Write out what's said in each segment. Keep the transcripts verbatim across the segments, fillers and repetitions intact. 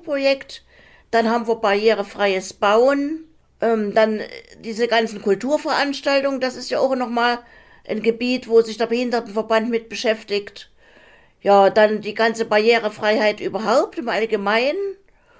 Wohnprojekt. Dann haben wir barrierefreies Bauen. Ähm, dann diese ganzen Kulturveranstaltungen, das ist ja auch nochmal ein Gebiet, wo sich der Behindertenverband mit beschäftigt. Ja, dann die ganze Barrierefreiheit überhaupt im Allgemeinen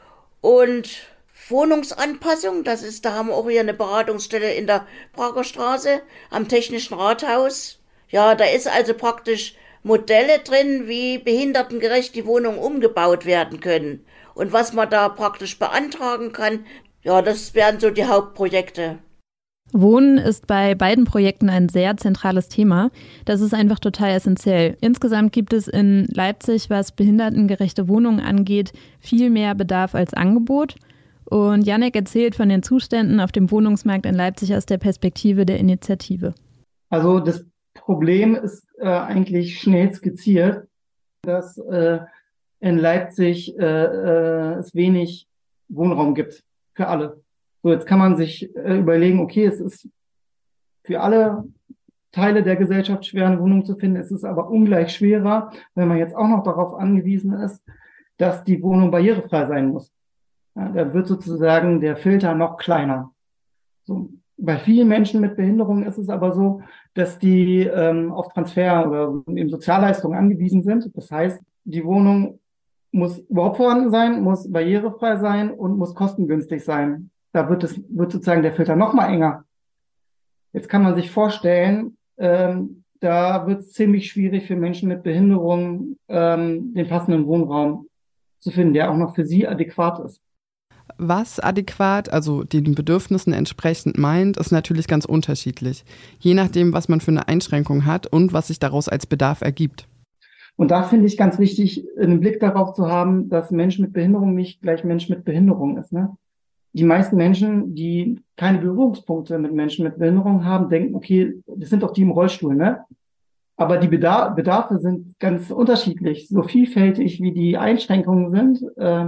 und Wohnungsanpassung, das ist, da haben wir auch hier eine Beratungsstelle in der Prager Straße am Technischen Rathaus. Ja, da ist also praktisch Modelle drin, wie behindertengerecht die Wohnungen umgebaut werden können und was man da praktisch beantragen kann. Ja, das wären so die Hauptprojekte. Wohnen ist bei beiden Projekten ein sehr zentrales Thema. Das ist einfach total essentiell. Insgesamt gibt es in Leipzig, was behindertengerechte Wohnungen angeht, viel mehr Bedarf als Angebot. Und Jannek erzählt von den Zuständen auf dem Wohnungsmarkt in Leipzig aus der Perspektive der Initiative. Also das Problem ist äh, eigentlich schnell skizziert, dass äh, in Leipzig äh, äh, es wenig Wohnraum gibt für alle. So, jetzt kann man sich äh, überlegen, okay, es ist für alle Teile der Gesellschaft schwer, eine Wohnung zu finden. Es ist aber ungleich schwerer, wenn man jetzt auch noch darauf angewiesen ist, dass die Wohnung barrierefrei sein muss. Ja, da wird sozusagen der Filter noch kleiner. So, bei vielen Menschen mit Behinderung ist es aber so, dass die ähm, auf Transfer oder eben Sozialleistungen angewiesen sind. Das heißt, die Wohnung muss überhaupt vorhanden sein, muss barrierefrei sein und muss kostengünstig sein. Da wird es, wird sozusagen der Filter noch mal enger. Jetzt kann man sich vorstellen, ähm, da wird es ziemlich schwierig für Menschen mit Behinderung, ähm, den passenden Wohnraum zu finden, der auch noch für sie adäquat ist. Was adäquat, also den Bedürfnissen entsprechend meint, ist natürlich ganz unterschiedlich. Je nachdem, was man für eine Einschränkung hat und was sich daraus als Bedarf ergibt. Und da finde ich ganz wichtig, einen Blick darauf zu haben, dass Mensch mit Behinderung nicht gleich Mensch mit Behinderung ist, ne? Die meisten Menschen, die keine Berührungspunkte mit Menschen mit Behinderung haben, denken, okay, das sind doch die im Rollstuhl, ne? Aber die Bedar- Bedarfe sind ganz unterschiedlich. So vielfältig wie die Einschränkungen sind, äh,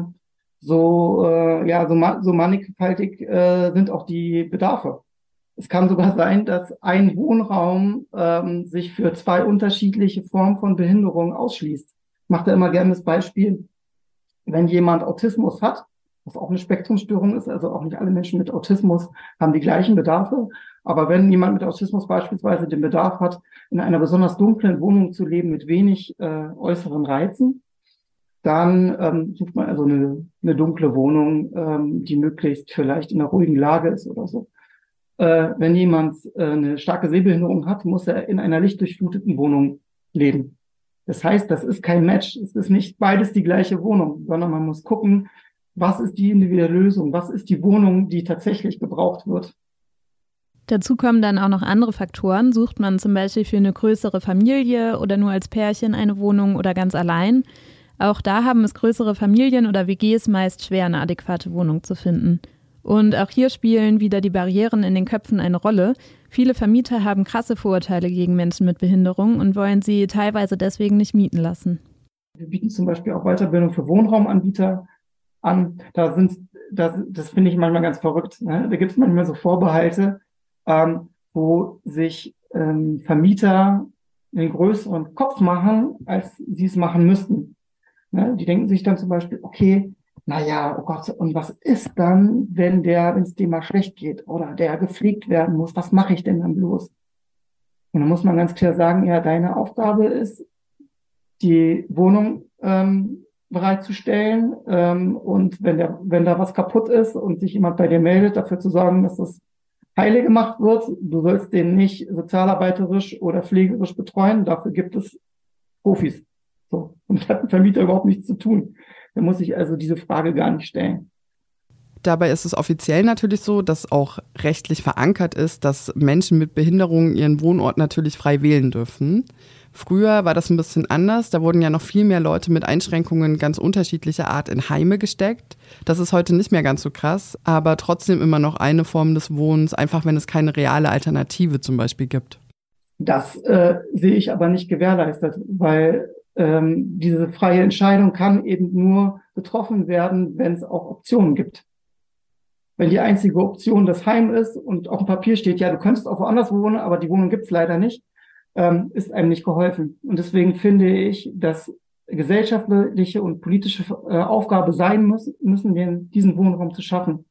so, äh, ja, so, ma- so mannigfaltig äh, sind auch die Bedarfe. Es kann sogar sein, dass ein Wohnraum ähm, sich für zwei unterschiedliche Formen von Behinderung ausschließt. Ich mache da immer gerne das Beispiel, wenn jemand Autismus hat, was auch eine Spektrumstörung ist, also auch nicht alle Menschen mit Autismus haben die gleichen Bedarfe. Aber wenn jemand mit Autismus beispielsweise den Bedarf hat, in einer besonders dunklen Wohnung zu leben mit wenig äh, äußeren Reizen, dann ähm, sucht man also eine, eine dunkle Wohnung, ähm, die möglichst vielleicht in einer ruhigen Lage ist oder so. Äh, wenn jemand äh, eine starke Sehbehinderung hat, muss er in einer lichtdurchfluteten Wohnung leben. Das heißt, das ist kein Match. Es ist nicht beides die gleiche Wohnung, sondern man muss gucken, was ist die individuelle Lösung? Was ist die Wohnung, die tatsächlich gebraucht wird? Dazu kommen dann auch noch andere Faktoren. Sucht man zum Beispiel für eine größere Familie oder nur als Pärchen eine Wohnung oder ganz allein? Auch da haben es größere Familien oder W Gs meist schwer, eine adäquate Wohnung zu finden. Und auch hier spielen wieder die Barrieren in den Köpfen eine Rolle. Viele Vermieter haben krasse Vorurteile gegen Menschen mit Behinderung und wollen sie teilweise deswegen nicht mieten lassen. Wir bieten zum Beispiel auch Weiterbildung für Wohnraumanbieter an. Da sind, das, das finde ich manchmal ganz verrückt, ne? Da gibt es manchmal so Vorbehalte, ähm, wo sich ähm, Vermieter einen größeren Kopf machen, als sie es machen müssten. Ne? Die denken sich dann zum Beispiel, okay, naja, oh Gott, und was ist dann, wenn der, wenn es dem mal schlecht geht oder der gepflegt werden muss, was mache ich denn dann bloß? Und dann muss man ganz klar sagen, ja, deine Aufgabe ist, die Wohnung ähm, bereitzustellen ähm, und wenn der, wenn da was kaputt ist und sich jemand bei dir meldet, dafür zu sorgen, dass das heile gemacht wird. Du sollst den nicht sozialarbeiterisch oder pflegerisch betreuen, dafür gibt es Profis. So. Und hat ein Vermieter überhaupt nichts zu tun. Da muss sich also diese Frage gar nicht stellen. Dabei ist es offiziell natürlich so, dass auch rechtlich verankert ist, dass Menschen mit Behinderungen ihren Wohnort natürlich frei wählen dürfen. Früher war das ein bisschen anders. Da wurden ja noch viel mehr Leute mit Einschränkungen ganz unterschiedlicher Art in Heime gesteckt. Das ist heute nicht mehr ganz so krass, aber trotzdem immer noch eine Form des Wohnens, einfach wenn es keine reale Alternative zum Beispiel gibt. Das äh, sehe ich aber nicht gewährleistet, weil ähm, diese freie Entscheidung kann eben nur getroffen werden, wenn es auch Optionen gibt. Wenn die einzige Option das Heim ist und auf dem Papier steht, ja, du könntest auch woanders wohnen, aber die Wohnung gibt's leider nicht, ähm, ist einem nicht geholfen. Und deswegen finde ich, dass gesellschaftliche und politische äh, Aufgabe sein müssen, müssen wir diesen Wohnraum zu schaffen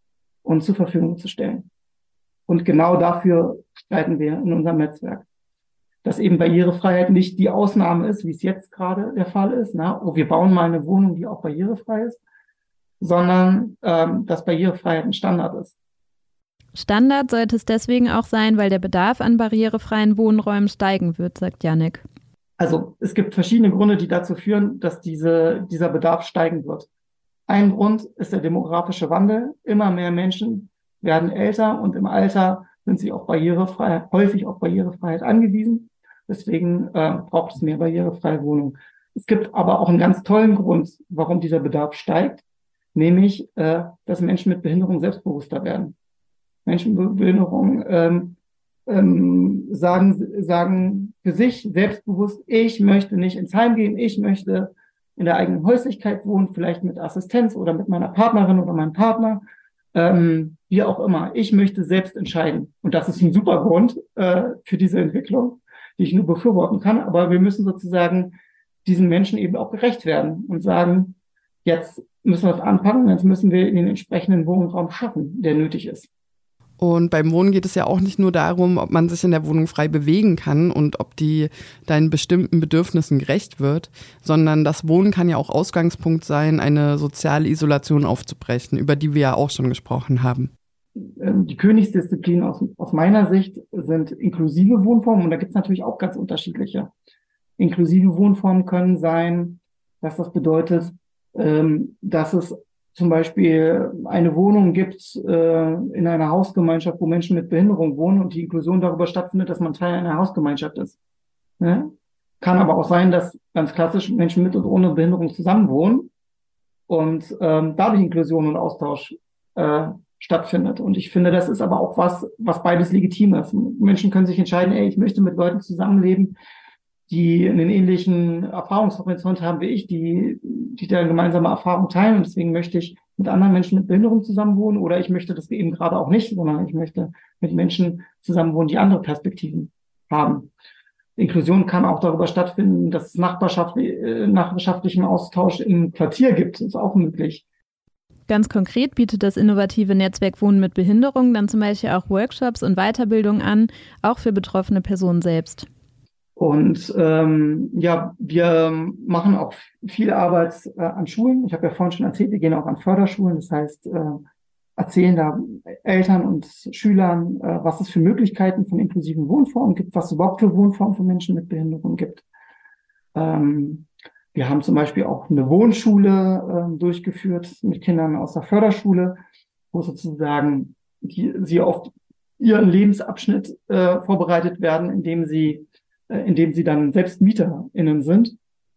und zur Verfügung zu stellen. Und genau dafür streiten wir in unserem Netzwerk. Dass eben Barrierefreiheit nicht die Ausnahme ist, wie es jetzt gerade der Fall ist, na, oh, wir bauen mal eine Wohnung, die auch barrierefrei ist, sondern ähm, dass Barrierefreiheit ein Standard ist. Standard sollte es deswegen auch sein, weil der Bedarf an barrierefreien Wohnräumen steigen wird, sagt Yannick. Also es gibt verschiedene Gründe, die dazu führen, dass diese, dieser Bedarf steigen wird. Ein Grund ist der demografische Wandel. Immer mehr Menschen werden älter und im Alter sind sie auf Barrierefreiheit, häufig auf Barrierefreiheit angewiesen. Deswegen äh, braucht es mehr barrierefreie Wohnungen. Es gibt aber auch einen ganz tollen Grund, warum dieser Bedarf steigt, nämlich, äh, dass Menschen mit Behinderung selbstbewusster werden. Menschen mit Behinderung ähm, ähm, sagen, sagen für sich selbstbewusst, ich möchte nicht ins Heim gehen, ich möchte in der eigenen Häuslichkeit wohnen, vielleicht mit Assistenz oder mit meiner Partnerin oder meinem Partner, ähm, wie auch immer. Ich möchte selbst entscheiden. Und das ist ein super Grund äh, für diese Entwicklung, die ich nur befürworten kann. Aber wir müssen sozusagen diesen Menschen eben auch gerecht werden und sagen, jetzt müssen wir es anpacken, jetzt müssen wir den entsprechenden Wohnraum schaffen, der nötig ist. Und beim Wohnen geht es ja auch nicht nur darum, ob man sich in der Wohnung frei bewegen kann und ob die deinen bestimmten Bedürfnissen gerecht wird, sondern das Wohnen kann ja auch Ausgangspunkt sein, eine soziale Isolation aufzubrechen, über die wir ja auch schon gesprochen haben. Die Königsdisziplinen aus, aus meiner Sicht sind inklusive Wohnformen und da gibt es natürlich auch ganz unterschiedliche. Inklusive Wohnformen können sein, dass das bedeutet, ähm, dass es zum Beispiel eine Wohnung gibt äh, in einer Hausgemeinschaft, wo Menschen mit Behinderung wohnen und die Inklusion darüber stattfindet, dass man Teil einer Hausgemeinschaft ist. Ne? Kann aber auch sein, dass ganz klassisch Menschen mit und ohne Behinderung zusammenwohnen und ähm, dadurch Inklusion und Austausch äh, stattfindet. Und ich finde, das ist aber auch was, was beides legitim ist. Menschen können sich entscheiden, ey, ich möchte mit Leuten zusammenleben, die einen ähnlichen Erfahrungshorizont haben wie ich, die, die da gemeinsame Erfahrung teilen. Und deswegen möchte ich mit anderen Menschen mit Behinderung zusammenwohnen oder ich möchte das eben gerade auch nicht, sondern ich möchte mit Menschen zusammenwohnen, die andere Perspektiven haben. Inklusion kann auch darüber stattfinden, dass es nachbarschaftlich, nachbarschaftlichen Austausch im Quartier gibt. Das ist auch möglich. Ganz konkret bietet das innovative Netzwerk Wohnen mit Behinderung dann zum Beispiel auch Workshops und Weiterbildung an, auch für betroffene Personen selbst. Und ähm, ja, wir machen auch viel Arbeit äh, an Schulen. Ich habe ja vorhin schon erzählt, wir gehen auch an Förderschulen. Das heißt, äh, erzählen da Eltern und Schülern, äh, was es für Möglichkeiten von inklusiven Wohnformen gibt, was es überhaupt für Wohnformen für Menschen mit Behinderung gibt. Ähm, wir haben zum Beispiel auch eine Wohnschule äh, durchgeführt mit Kindern aus der Förderschule, wo sozusagen die, sie auf ihren Lebensabschnitt äh, vorbereitet werden, indem sie indem sie dann selbst MieterInnen sind.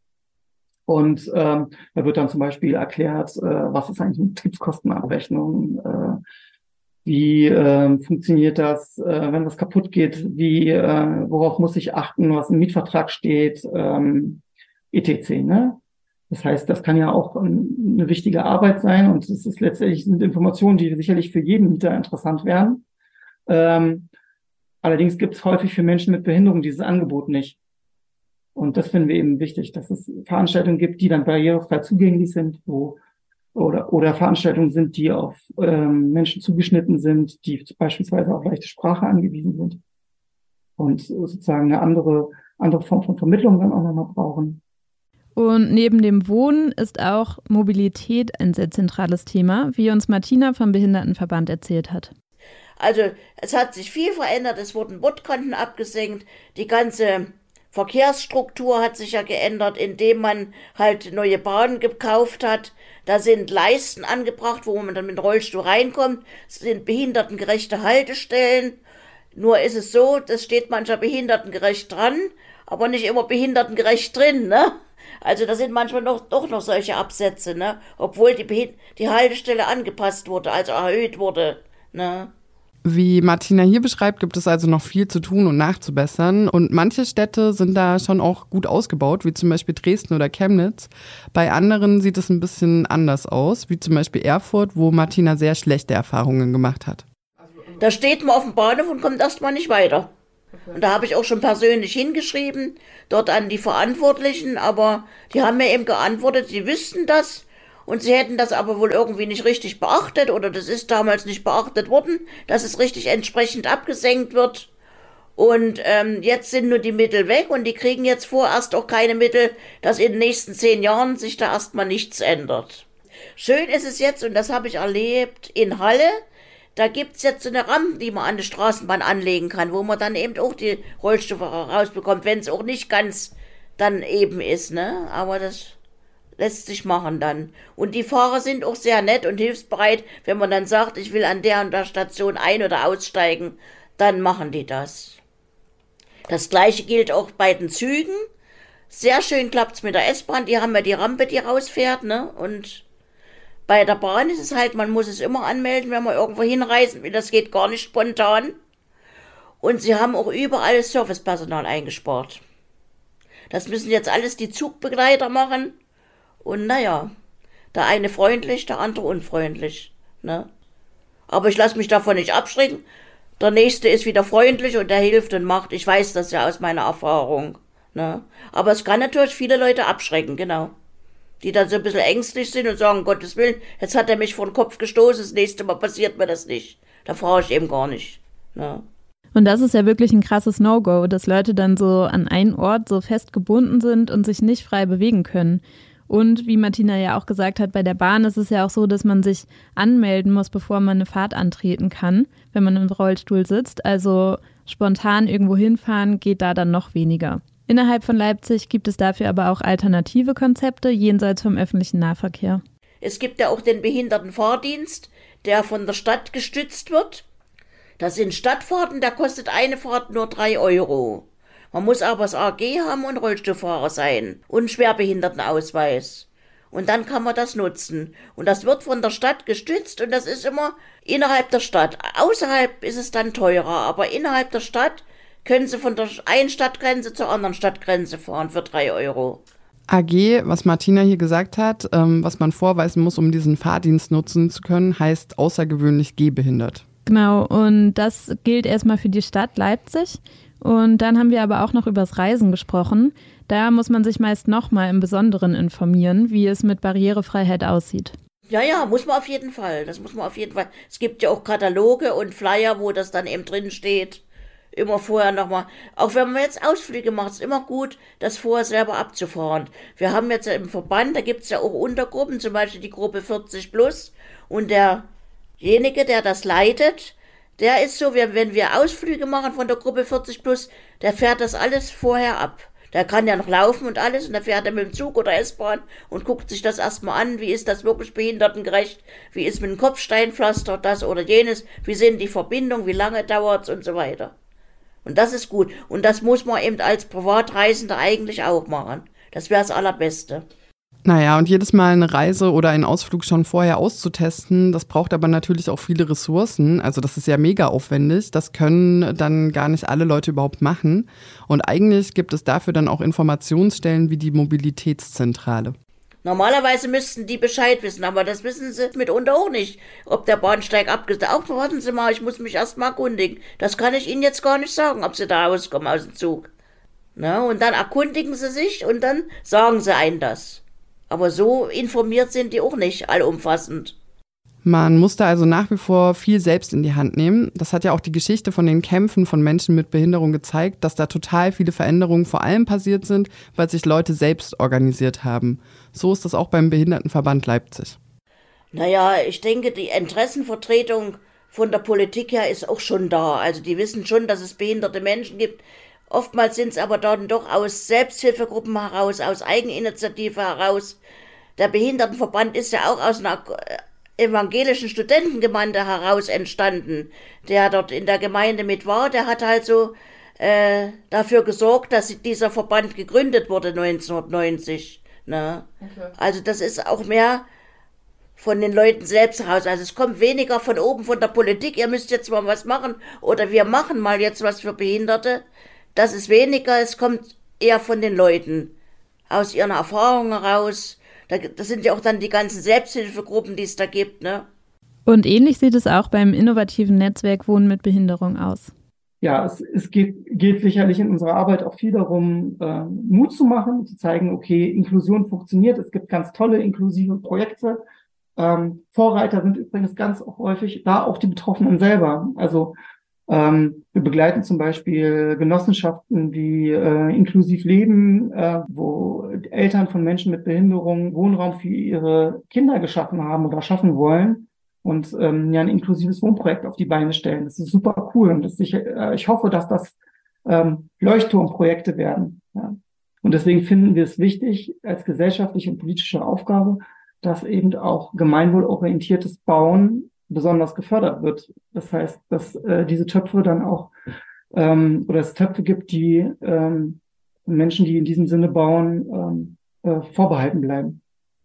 Und ähm, da wird dann zum Beispiel erklärt, äh, was ist eigentlich eine Betriebskostenabrechnung, äh, wie äh, funktioniert das, äh, wenn was kaputt geht, wie, äh, worauf muss ich achten, was im Mietvertrag steht, ähm, et cetera. Ne? Das heißt, das kann ja auch ähm, eine wichtige Arbeit sein und es ist letztendlich sind Informationen, die sicherlich für jeden Mieter interessant werden. Ähm, Allerdings gibt es häufig für Menschen mit Behinderung dieses Angebot nicht. Und das finden wir eben wichtig, dass es Veranstaltungen gibt, die dann barrierefrei zugänglich sind, wo oder oder Veranstaltungen sind, die auf ähm, Menschen zugeschnitten sind, die beispielsweise auf leichte Sprache angewiesen sind und sozusagen eine andere andere Form von Vermittlung dann auch nochmal brauchen. Und neben dem Wohnen ist auch Mobilität ein sehr zentrales Thema, wie uns Martina vom Behindertenverband erzählt hat. Also es hat sich viel verändert, es wurden Bordkanten abgesenkt, die ganze Verkehrsstruktur hat sich ja geändert, indem man halt neue Bahnen gekauft hat. Da sind Leisten angebracht, wo man dann mit dem Rollstuhl reinkommt, es sind behindertengerechte Haltestellen. Nur ist es so, das steht manchmal behindertengerecht dran, aber nicht immer behindertengerecht drin, ne? Also da sind manchmal noch, doch noch solche Absätze, ne? Obwohl die, Behind- die Haltestelle angepasst wurde, also erhöht wurde, ne? Wie Martina hier beschreibt, gibt es also noch viel zu tun und nachzubessern. Und manche Städte sind da schon auch gut ausgebaut, wie zum Beispiel Dresden oder Chemnitz. Bei anderen sieht es ein bisschen anders aus, wie zum Beispiel Erfurt, wo Martina sehr schlechte Erfahrungen gemacht hat. Da steht man auf dem Bahnhof und kommt erstmal nicht weiter. Und da habe ich auch schon persönlich hingeschrieben, dort an die Verantwortlichen, aber die haben mir eben geantwortet, sie wüssten das und sie hätten das aber wohl irgendwie nicht richtig beachtet oder das ist damals nicht beachtet worden, dass es richtig entsprechend abgesenkt wird. Und ähm, jetzt sind nur die Mittel weg und die kriegen jetzt vorerst auch keine Mittel, dass in den nächsten zehn Jahren sich da erstmal nichts ändert. Schön ist es jetzt, und das habe ich erlebt, in Halle, da gibt's jetzt so eine Rampe, die man an der Straßenbahn anlegen kann, wo man dann eben auch die Rollstuhlfahrer rausbekommt, wenn es auch nicht ganz dann eben ist, ne? Aber das lässt sich machen dann. Und die Fahrer sind auch sehr nett und hilfsbereit, wenn man dann sagt, ich will an der und der Station ein- oder aussteigen, dann machen die das. Das gleiche gilt auch bei den Zügen. Sehr schön klappt's mit der S-Bahn, die haben ja die Rampe, die rausfährt, ne? Und bei der Bahn ist es halt, man muss es immer anmelden, wenn man irgendwo hinreisen will, das geht gar nicht spontan. Und sie haben auch überall Servicepersonal eingespart. Das müssen jetzt alles die Zugbegleiter machen. Und naja, der eine freundlich, der andere unfreundlich, ne? Aber ich lasse mich davon nicht abschrecken. Der Nächste ist wieder freundlich und der hilft und macht. Ich weiß das ja aus meiner Erfahrung, ne? Aber es kann natürlich viele Leute abschrecken, genau. Die dann so ein bisschen ängstlich sind und sagen, um Gottes Willen, jetzt hat er mich vor den Kopf gestoßen, das nächste Mal passiert mir das nicht. Da fahre ich eben gar nicht, ne? Und das ist ja wirklich ein krasses No-Go, dass Leute dann so an einen Ort so fest gebunden sind und sich nicht frei bewegen können. Und wie Martina ja auch gesagt hat, bei der Bahn ist es ja auch so, dass man sich anmelden muss, bevor man eine Fahrt antreten kann, wenn man im Rollstuhl sitzt. Also spontan irgendwo hinfahren geht da dann noch weniger. Innerhalb von Leipzig gibt es dafür aber auch alternative Konzepte jenseits vom öffentlichen Nahverkehr. Es gibt ja auch den Behindertenfahrdienst, der von der Stadt gestützt wird. Das sind Stadtfahrten, da kostet eine Fahrt nur drei Euro. Man muss aber das A G haben und Rollstuhlfahrer sein und einen Schwerbehindertenausweis. Und dann kann man das nutzen. Und das wird von der Stadt gestützt und das ist immer innerhalb der Stadt. Außerhalb ist es dann teurer, aber innerhalb der Stadt können Sie von der einen Stadtgrenze zur anderen Stadtgrenze fahren für drei Euro. A G, was Martina hier gesagt hat, ähm, was man vorweisen muss, um diesen Fahrdienst nutzen zu können, heißt außergewöhnlich gehbehindert. Genau, und das gilt erstmal für die Stadt Leipzig. Und dann haben wir aber auch noch über das Reisen gesprochen. Da muss man sich meist nochmal im Besonderen informieren, wie es mit Barrierefreiheit aussieht. Ja, ja, muss man auf jeden Fall. Das muss man auf jeden Fall. Es gibt ja auch Kataloge und Flyer, wo das dann eben drin steht. Immer vorher nochmal. Auch wenn man jetzt Ausflüge macht, ist immer gut, das vorher selber abzufahren. Wir haben jetzt ja im Verband, da gibt es ja auch Untergruppen, zum Beispiel die Gruppe vierzig plus. Und derjenige, der das leitet, der ist so, wenn wir Ausflüge machen von der Gruppe vierzig plus, der fährt das alles vorher ab. Der kann ja noch laufen und alles und dann fährt er mit dem Zug oder S-Bahn und guckt sich das erstmal an, wie ist das wirklich behindertengerecht, wie ist mit dem Kopfsteinpflaster das oder jenes, wie sind die Verbindungen, wie lange dauert es und so weiter. Und das ist gut. Und das muss man eben als Privatreisender eigentlich auch machen. Das wäre das Allerbeste. Naja, und jedes Mal eine Reise oder einen Ausflug schon vorher auszutesten, das braucht aber natürlich auch viele Ressourcen. Also das ist ja mega aufwendig. Das können dann gar nicht alle Leute überhaupt machen. Und eigentlich gibt es dafür dann auch Informationsstellen wie die Mobilitätszentrale. Normalerweise müssten die Bescheid wissen, aber das wissen sie mitunter auch nicht, ob der Bahnsteig abgesetzt ist. Auch warten Sie mal, ich muss mich erst mal erkundigen. Das kann ich Ihnen jetzt gar nicht sagen, ob Sie da rauskommen aus dem Zug. Na, und dann erkundigen sie sich und dann sagen sie einem das. Aber so informiert sind die auch nicht allumfassend. Man muss da also nach wie vor viel selbst in die Hand nehmen. Das hat ja auch die Geschichte von den Kämpfen von Menschen mit Behinderung gezeigt, dass da total viele Veränderungen vor allem passiert sind, weil sich Leute selbst organisiert haben. So ist das auch beim Behindertenverband Leipzig. Naja, ich denke, die Interessenvertretung von der Politik her ist auch schon da. Also die wissen schon, dass es behinderte Menschen gibt. Oftmals sind es aber dann doch aus Selbsthilfegruppen heraus, aus Eigeninitiative heraus. Der Behindertenverband ist ja auch aus einer evangelischen Studentengemeinde heraus entstanden. Der dort in der Gemeinde mit war, der hat halt so äh, dafür gesorgt, dass dieser Verband gegründet wurde neunzehnhundertneunzig. Ne? Okay. Also das ist auch mehr von den Leuten selbst heraus. Also es kommt weniger von oben von der Politik, ihr müsst jetzt mal was machen oder wir machen mal jetzt was für Behinderte. Das ist weniger, es kommt eher von den Leuten, aus ihren Erfahrungen heraus. Das sind ja auch dann die ganzen Selbsthilfegruppen, die es da gibt, ne? Und ähnlich sieht es auch beim innovativen Netzwerk Wohnen mit Behinderung aus. ja, es, es geht, geht sicherlich in unserer Arbeit auch viel darum, äh, Mut zu machen, zu zeigen, okay, Inklusion funktioniert. Es gibt ganz tolle inklusive Projekte. Ähm, Vorreiter sind übrigens ganz häufig da auch die Betroffenen selber. Also ähm, wir begleiten zum Beispiel Genossenschaften wie äh, Inklusiv Leben, äh, wo Eltern von Menschen mit Behinderung Wohnraum für ihre Kinder geschaffen haben oder schaffen wollen und ähm, ja ein inklusives Wohnprojekt auf die Beine stellen. Das ist super cool und das ich, äh, ich hoffe, dass das ähm, Leuchtturmprojekte werden. Ja. Und deswegen finden wir es wichtig als gesellschaftliche und politische Aufgabe, dass eben auch gemeinwohlorientiertes Bauen besonders gefördert wird. Das heißt, dass äh, diese Töpfe dann auch ähm, oder es Töpfe gibt, die ähm, Menschen, die in diesem Sinne bauen, ähm, äh, vorbehalten bleiben.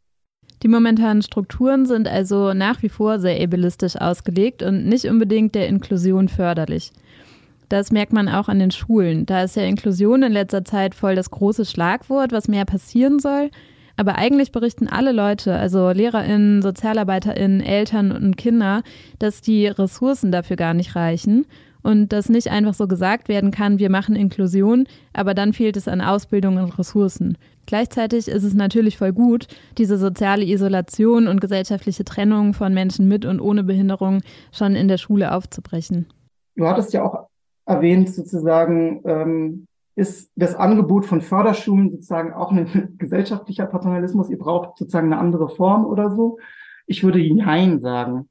Die momentanen Strukturen sind also nach wie vor sehr ableistisch ausgelegt und nicht unbedingt der Inklusion förderlich. Das merkt man auch an den Schulen. Da ist ja Inklusion in letzter Zeit voll das große Schlagwort, was mehr passieren soll. Aber eigentlich berichten alle Leute, also LehrerInnen, SozialarbeiterInnen, Eltern und Kinder, dass die Ressourcen dafür gar nicht reichen und dass nicht einfach so gesagt werden kann, wir machen Inklusion, aber dann fehlt es an Ausbildung und Ressourcen. Gleichzeitig ist es natürlich voll gut, diese soziale Isolation und gesellschaftliche Trennung von Menschen mit und ohne Behinderung schon in der Schule aufzubrechen. Du hattest ja auch erwähnt, sozusagen, ähm, ist das Angebot von Förderschulen sozusagen auch ein gesellschaftlicher Paternalismus? Ihr braucht sozusagen eine andere Form oder so? Ich würde Nein sagen.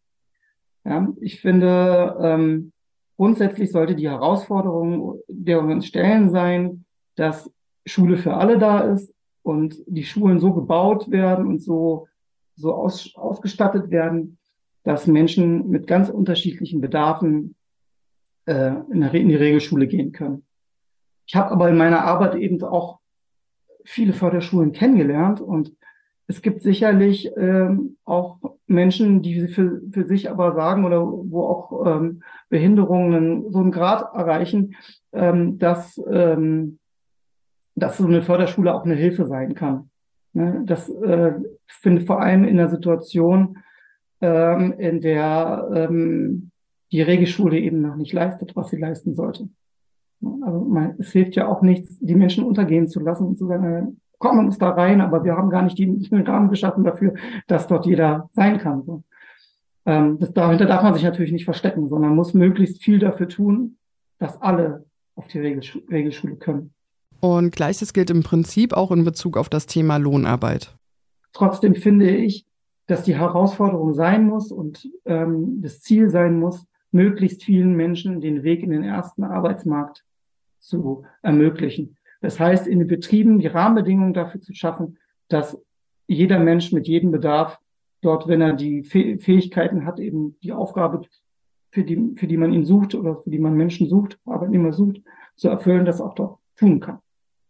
Ja, ich finde, ähm, grundsätzlich sollte die Herausforderung, der wir uns stellen, sein, dass Schule für alle da ist und die Schulen so gebaut werden und so, so aus, ausgestattet werden, dass Menschen mit ganz unterschiedlichen Bedarfen äh, in, der, in die Regelschule gehen können. Ich habe aber in meiner Arbeit eben auch viele Förderschulen kennengelernt und es gibt sicherlich ähm, auch Menschen, die für, für sich aber sagen oder wo auch ähm, Behinderungen so einen Grad erreichen, ähm, dass, ähm, dass so eine Förderschule auch eine Hilfe sein kann. Ne? Das äh, finde ich vor allem in der Situation, ähm, in der ähm, die Regelschule eben noch nicht leistet, was sie leisten sollte. Also man, es hilft ja auch nichts, die Menschen untergehen zu lassen und zu sagen, kommen uns da rein, aber wir haben gar nicht den Rahmen geschaffen dafür, dass dort jeder sein kann. So. Ähm, das, dahinter darf man sich natürlich nicht verstecken, sondern muss möglichst viel dafür tun, dass alle auf die Regelschule, Regelschule können. Und Gleiches gilt im Prinzip auch in Bezug auf das Thema Lohnarbeit. Trotzdem finde ich, dass die Herausforderung sein muss und ähm, das Ziel sein muss, möglichst vielen Menschen den Weg in den ersten Arbeitsmarkt zu ermöglichen. Das heißt, in den Betrieben die Rahmenbedingungen dafür zu schaffen, dass jeder Mensch mit jedem Bedarf dort, wenn er die Fähigkeiten hat, eben die Aufgabe, für die, für die man ihn sucht oder für die man Menschen sucht, Arbeitnehmer sucht, zu erfüllen, das auch dort tun kann.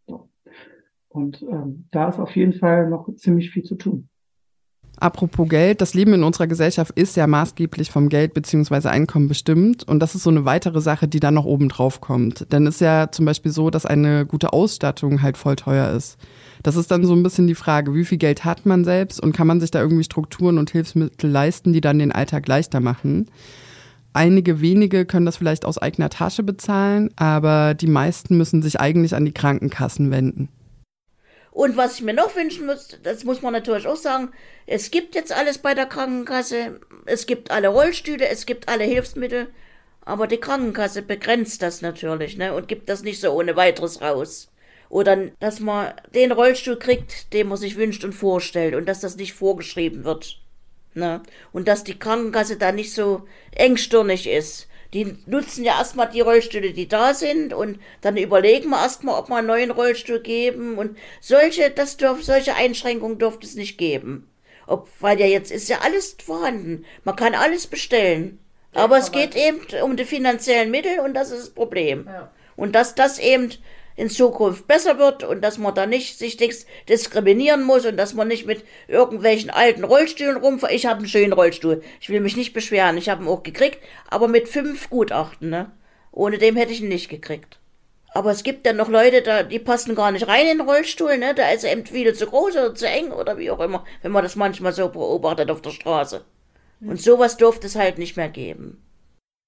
Und ähm, da ist auf jeden Fall noch ziemlich viel zu tun. Apropos Geld, das Leben in unserer Gesellschaft ist ja maßgeblich vom Geld bzw. Einkommen bestimmt. Und das ist so eine weitere Sache, die dann noch oben drauf kommt. Denn es ist ja zum Beispiel so, dass eine gute Ausstattung halt voll teuer ist. Das ist dann so ein bisschen die Frage, wie viel Geld hat man selbst und kann man sich da irgendwie Strukturen und Hilfsmittel leisten, die dann den Alltag leichter machen. Einige wenige können das vielleicht aus eigener Tasche bezahlen, aber die meisten müssen sich eigentlich an die Krankenkassen wenden. Und was ich mir noch wünschen muss, das muss man natürlich auch sagen, es gibt jetzt alles bei der Krankenkasse, es gibt alle Rollstühle, es gibt alle Hilfsmittel, aber die Krankenkasse begrenzt das natürlich, ne, und gibt das nicht so ohne weiteres raus. Oder dass man den Rollstuhl kriegt, den man sich wünscht und vorstellt und dass das nicht vorgeschrieben wird, ne, und dass die Krankenkasse da nicht so engstirnig ist. Die nutzen ja erstmal die Rollstühle, die da sind und dann überlegen wir erstmal, ob wir einen neuen Rollstuhl geben und solche, das dürf, solche Einschränkungen dürfte es nicht geben. Ob, weil ja jetzt ist ja alles vorhanden. Man kann alles bestellen. Ja, aber es geht eben um die finanziellen Mittel und das ist das Problem. Ja. Und dass das eben in Zukunft besser wird und dass man da nicht sich diskriminieren muss und dass man nicht mit irgendwelchen alten Rollstühlen rumfährt. Ich habe einen schönen Rollstuhl. Ich will mich nicht beschweren. Ich habe ihn auch gekriegt, aber mit fünf Gutachten, ne? Ohne dem hätte ich ihn nicht gekriegt. Aber es gibt dann noch Leute, da, die passen gar nicht rein in den Rollstuhl, ne? Da ist er eben viel zu groß oder zu eng oder wie auch immer, wenn man das manchmal so beobachtet auf der Straße. Und sowas durfte es halt nicht mehr geben.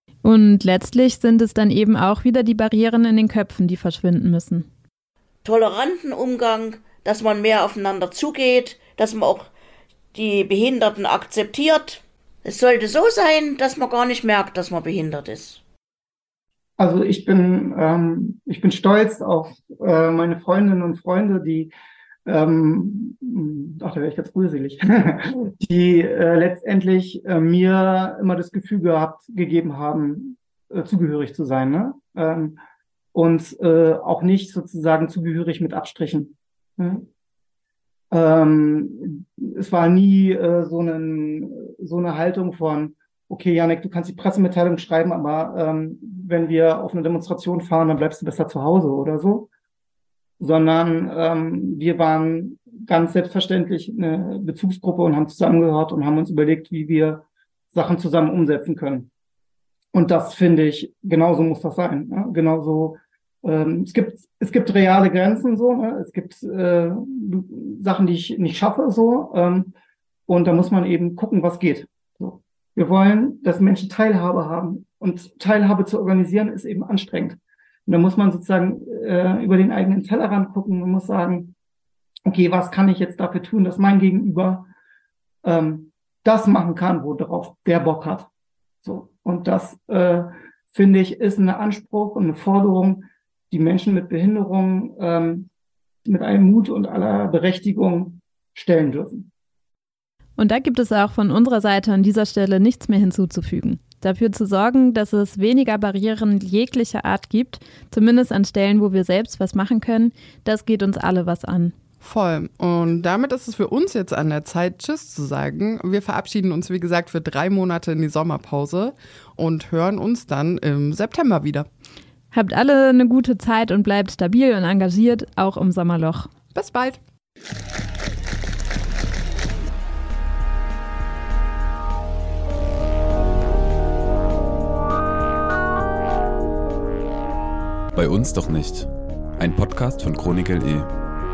Und letztlich sind es dann eben auch wieder die Barrieren in den Köpfen, die verschwinden müssen. Toleranten Umgang, dass man mehr aufeinander zugeht, dass man auch die Behinderten akzeptiert. Es sollte so sein, dass man gar nicht merkt, dass man behindert ist. Also ich bin, ähm, ich bin stolz auf äh, meine Freundinnen und Freunde, die, ähm, ach, da wäre ich jetzt rührselig, die äh, letztendlich äh, mir immer das Gefühl gehabt, gegeben haben, äh, zugehörig zu sein, ne? Ähm, und äh, auch nicht sozusagen zugehörig mit Abstrichen. Ne? Ähm, es war nie äh, so, einen, so eine Haltung von, okay, Janek, du kannst die Pressemitteilung schreiben, aber ähm, wenn wir auf eine Demonstration fahren, dann bleibst du besser zu Hause oder so. Sondern ähm, wir waren ganz selbstverständlich eine Bezugsgruppe und haben zusammengehört und haben uns überlegt, wie wir Sachen zusammen umsetzen können. Und das finde ich, genauso muss das sein. Ne? Genauso, ähm, es gibt es gibt reale Grenzen so, ne? Es gibt äh, Sachen, die ich nicht schaffe so, ähm, und da muss man eben gucken, was geht. So. Wir wollen, dass Menschen Teilhabe haben, und Teilhabe zu organisieren ist eben anstrengend. Und da muss man sozusagen äh, über den eigenen Tellerrand gucken und muss sagen, okay, was kann ich jetzt dafür tun, dass mein Gegenüber ähm, das machen kann, worauf der Bock hat. So. Und das, äh, finde ich, ist ein Anspruch und eine Forderung, die Menschen mit Behinderung ähm, mit allem Mut und aller Berechtigung stellen dürfen. Und da gibt es auch von unserer Seite an dieser Stelle nichts mehr hinzuzufügen. Dafür zu sorgen, dass es weniger Barrieren jeglicher Art gibt, zumindest an Stellen, wo wir selbst was machen können, das geht uns alle was an. Voll. Und damit ist es für uns jetzt an der Zeit, Tschüss zu sagen. Wir verabschieden uns, wie gesagt, für drei Monate in die Sommerpause und hören uns dann im September wieder. Habt alle eine gute Zeit und bleibt stabil und engagiert, auch im Sommerloch. Bis bald. Bei uns doch nicht. Ein Podcast von Chronik L E.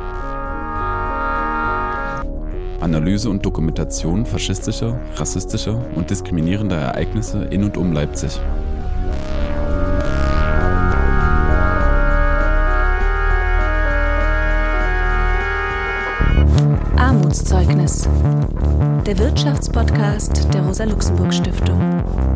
Analyse und Dokumentation faschistischer, rassistischer und diskriminierender Ereignisse in und um Leipzig. Armutszeugnis. Der Wirtschaftspodcast der Rosa-Luxemburg-Stiftung.